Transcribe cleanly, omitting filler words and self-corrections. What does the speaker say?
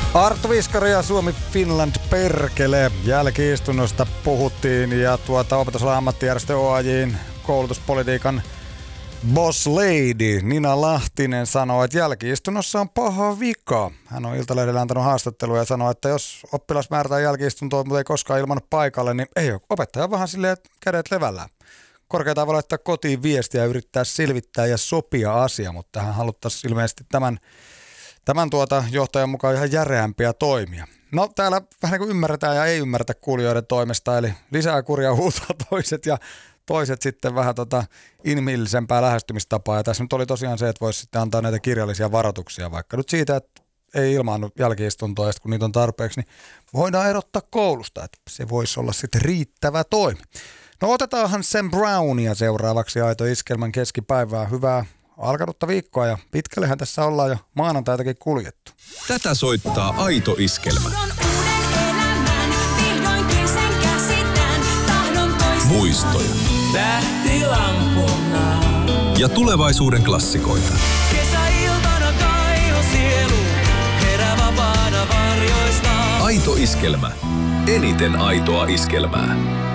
Arttu Viskari ja Suomi Finland perkele. Jälki-istunnosta puhuttiin ja opetusalan ammattijärjestö OAJ:n koulutuspolitiikan boss lady Nina Lahtinen sanoi, että jälki-istunnossa on paha vika. Hän on Iltalehdelle antanut haastattelua ja sanoi, että jos oppilas määrätään jälki-istuntoon, mutta ei koskaan ilmannut paikalle, niin ei ole. Opettaja on vähän silleen, että kädet levällään. Korkeintaan voi laittaa kotiin viestiä ja yrittää selvittää ja sopia asia, mutta tähän haluttaisiin ilmeisesti tämän johtajan mukaan ihan järeämpiä toimia. No täällä vähän niin kuin ymmärretään ja ei ymmärretä kuulijoiden toimesta, eli lisää kuria huutaa toiset ja toiset sitten vähän inhimillisempää lähestymistapaa. Ja tässä nyt oli tosiaan se, että voisi sitten antaa näitä kirjallisia varoituksia, vaikka nyt siitä, että ei ilmaannut jälki-istuntoa ja kun niitä on tarpeeksi, niin voidaan erottaa koulusta, että se voisi olla sitten riittävä toimi. No otetaanhan Sam Brownia seuraavaksi Aito Iskelmän keskipäivää. Hyvää alkanutta viikkoa ja pitkällehän tässä ollaan jo maanantaitakin kuljettu. Tätä soittaa Aito Iskelmä. Muistoja. Tähtilampuna. Ja tulevaisuuden klassikoita. Kesäiltana kaiho sielu, herää vapaana varjoista. Aito Iskelmä. Eniten aitoa iskelmää.